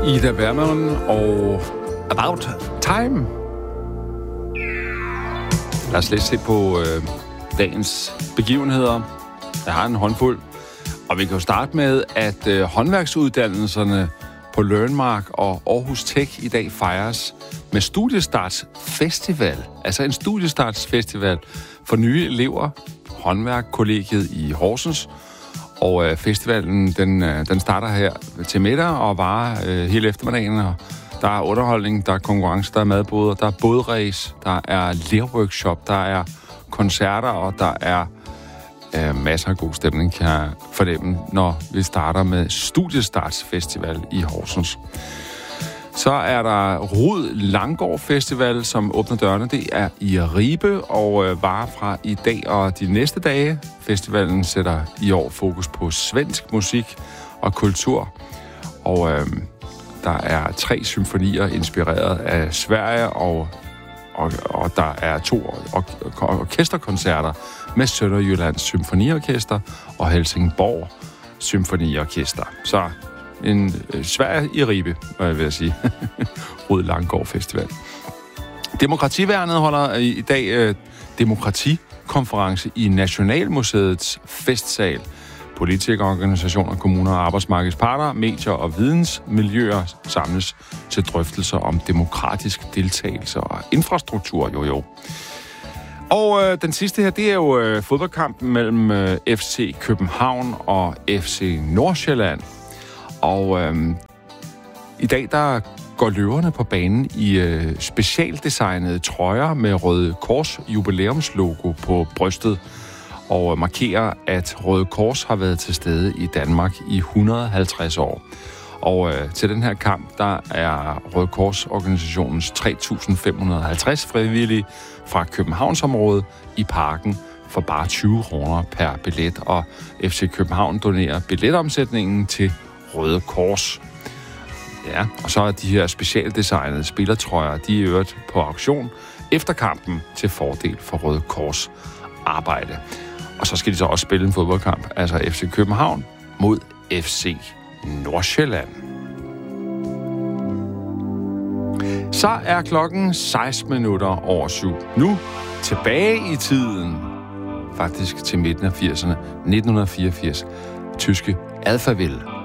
Ida Bergman og About Time. Lad os lige se på dagens begivenheder. Jeg har en håndfuld. Og vi kan jo starte med, at håndværksuddannelserne på Learnmark og Aarhus Tech i dag fejres med Studiestartsfestival. Altså en studiestartsfestival for nye elever. Håndværkkollegiet i Horsens. Og festivalen, den starter her til middag og varer hele eftermiddagen. Og der er underholdning, der er konkurrence, der er madboder, der er bådræs, der er lerworkshop, der er koncerter, og der er masser af god stemning, kan jeg fornemme, når vi starter med Studiestartsfestival i Horsens. Så er der Rud Langgaard Festival, som åbner dørene. Det er i Ribe og varer fra i dag og de næste dage. Festivalen sætter i år fokus på svensk musik og kultur. Og der er 3 symfonier inspireret af Sverige, og der er 2 orkesterkoncerter med Sønderjyllands Symfoniorkester og Helsingborg Symfoniorkester. Så en Sverige i Ribe, vil jeg sige. Rud Langgaard Festival. Demokrativærnet holder i dag demokratikonference i Nationalmuseets festsal. Politikerorganisationer, kommuner og arbejdsmarkedets parter, medier og vidensmiljøer samles til drøftelser om demokratisk deltagelse og infrastruktur, Og den sidste her, det er jo fodboldkampen mellem FC København og FC Nordsjælland. Og i dag, der går løverne på banen i specialdesignede trøjer med Røde Kors jubilæumslogo på brystet, og markerer, at Røde Kors har været til stede i Danmark i 150 år. Og til den her kamp, der er Røde Kors-organisationens 3.550 frivillige fra Københavnsområdet i parken for bare 20 kroner per billet, og FC København donerer billetomsætningen til Røde Kors. Ja, og så er de her specialdesignede spillertrøjer, de er øvrigt på auktion efter kampen til fordel for Røde Kors arbejde. Og så skal de så også spille en fodboldkamp, altså FC København mod FC Nordsjælland. Så er klokken 7:16. Nu tilbage i tiden, faktisk til midten af 80'erne, 1984, tyske Alphaville.